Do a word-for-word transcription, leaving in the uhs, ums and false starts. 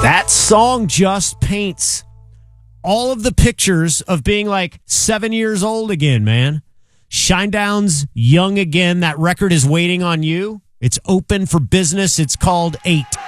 That song just paints all of the pictures of being like seven years old again, man. Shinedown's Young Again. That record is waiting on you. It's open for business. It's called Eight.